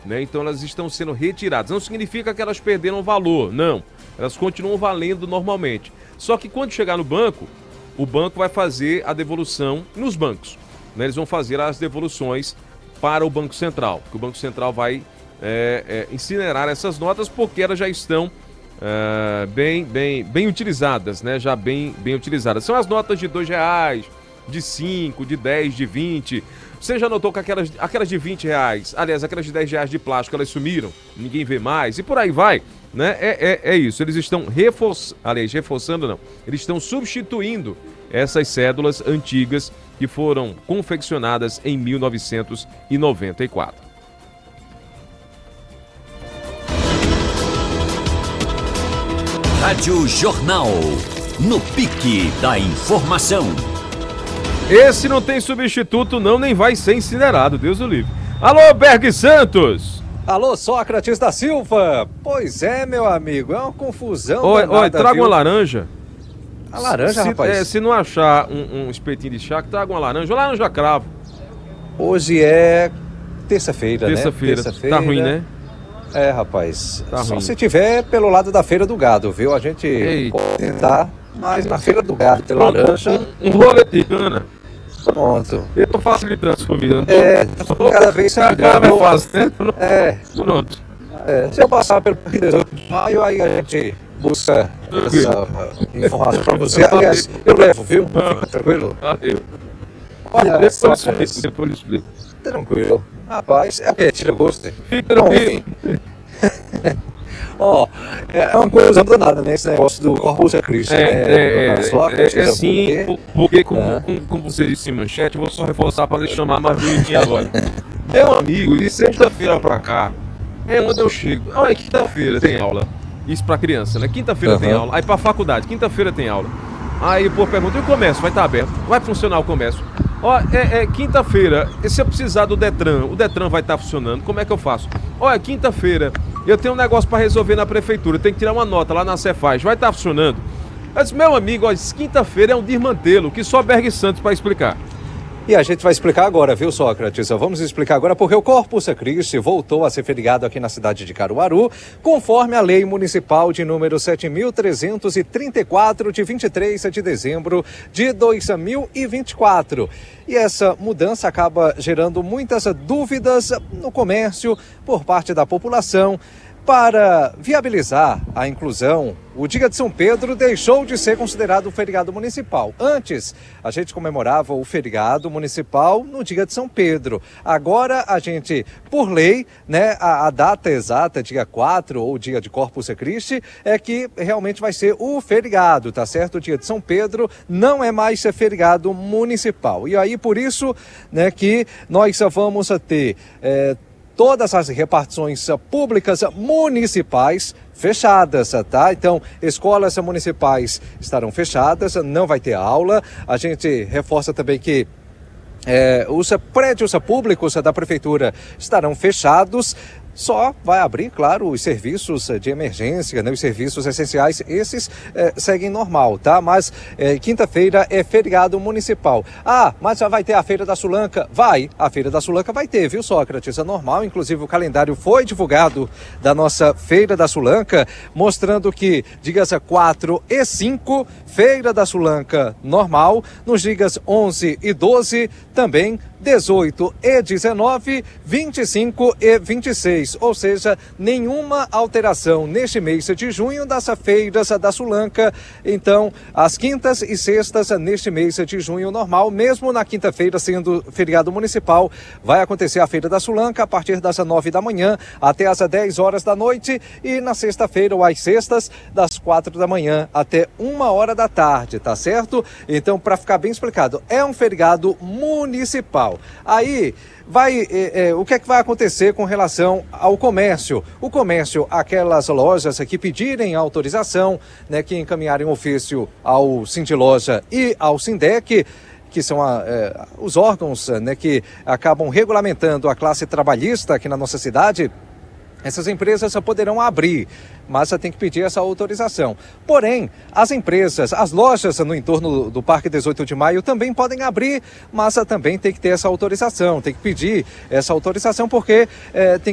né? Então elas estão sendo retiradas. Não significa que elas perderam valor, não. Elas continuam valendo normalmente. Só que quando chegar no banco, o banco vai fazer a devolução nos bancos, né? Eles vão fazer as devoluções para o Banco Central, que o Banco Central vai incinerar essas notas porque elas já estão bem utilizadas, né? Já bem utilizadas. São as notas de R$2, de 5, de 10, de 20. Você já notou que aquelas de R$20, aliás, aquelas de R$10 de plástico, elas sumiram? Ninguém vê mais e por aí vai, né? É isso, eles estão reforçando não, eles estão substituindo essas cédulas antigas que foram confeccionadas em 1994. Rádio Jornal, no pique da informação. Esse não tem substituto não, nem vai ser incinerado, Deus o livre. Alô, Berg Santos! Alô, Sócrates da Silva! Pois é, meu amigo, é uma confusão. Oi, traga uma laranja. A laranja, rapaz? Se não achar um espetinho de chá, traga uma laranja cravo. Hoje é terça-feira, né? Terça-feira, tá ruim, né? É, rapaz, tá só ruim. Se tiver pelo lado da Feira do Gado, viu? A gente pode tentar, mas na Feira do Gado, pela laranja... Um rolê de cana. Pronto. Eu tô facilitando a sua vida. Cada vez se agora é fácil, né? Pronto. Se eu passar pelo 18 de maio, aí a gente busca essa informação pra você. Aliás, eu levo, viu? Fica tranquilo. Olha, depois eu explico. Tranquilo. Rapaz, é o que? Tira gosto. Fica tranquilo. É uma coisa danada, né? Esse negócio do Corpus Christi. Sim, porque como você disse em manchete, eu vou só reforçar para ele chamar mais bonitinho agora. Meu amigo, de sexta-feira pra cá, é onde eu chego. Olha, quinta-feira tem aula. Isso pra criança, né? Quinta-feira tem aula. Aí pra faculdade, quinta-feira tem aula. Aí o povo pergunta, e o comércio? Vai estar aberto? Vai funcionar o comércio? Quinta-feira, se eu precisar do Detran, o Detran vai estar funcionando, como é que eu faço? Quinta-feira, eu tenho um negócio para resolver na prefeitura, tem que tirar uma nota lá na Cefaz, vai estar funcionando? Eu disse, meu amigo, quinta-feira é um desmantelo, que só Berg Santos para explicar. E a gente vai explicar agora, viu, Sócrates? Vamos explicar agora porque o Corpus Christi voltou a ser feriado aqui na cidade de Caruaru, conforme a lei municipal de número 7.334, de 23 de dezembro de 2024. E essa mudança acaba gerando muitas dúvidas no comércio por parte da população. Para viabilizar a inclusão, o Dia de São Pedro deixou de ser considerado um feriado municipal. Antes, a gente comemorava o feriado municipal no Dia de São Pedro. Agora, a gente, por lei, né, a data exata, dia 4 ou dia de Corpus Christi, é que realmente vai ser o feriado, tá certo? O Dia de São Pedro não é mais feriado municipal. E aí, por isso, né, que nós vamos ter... todas as repartições públicas municipais fechadas, tá? Então, escolas municipais estarão fechadas, não vai ter aula. A gente reforça também que os prédios públicos da prefeitura estarão fechados. Só vai abrir, claro, os serviços de emergência, né? Os serviços essenciais, esses seguem normal, tá? Mas quinta-feira é feriado municipal. Mas já vai ter a Feira da Sulanca? Vai, a Feira da Sulanca vai ter, viu, Sócrates? É normal, inclusive o calendário foi divulgado da nossa Feira da Sulanca, mostrando que dias 4 e 5, Feira da Sulanca normal, nos dias 11 e 12, também 18 e 19, 25 e 26, ou seja, nenhuma alteração neste mês de junho das feiras da Sulanca. Então, as quintas e sextas neste mês de junho normal, mesmo na quinta-feira sendo feriado municipal, vai acontecer a Feira da Sulanca a partir das 9 da manhã até as 10 horas da noite e na sexta-feira ou às sextas das 4 da manhã até 1 hora da tarde, tá certo? Então, para ficar bem explicado, é um feriado municipal. Aí o que é que vai acontecer com relação ao comércio? O comércio, aquelas lojas que pedirem autorização, né, que encaminharem ofício ao Sindiloja e ao Sindec, que são os órgãos, né, que acabam regulamentando a classe trabalhista aqui na nossa cidade, essas empresas só poderão abrir, mas tem que pedir essa autorização. Porém, as empresas, as lojas no entorno do Parque 18 de Maio também podem abrir, mas também tem que ter essa autorização, tem que pedir essa autorização porque tem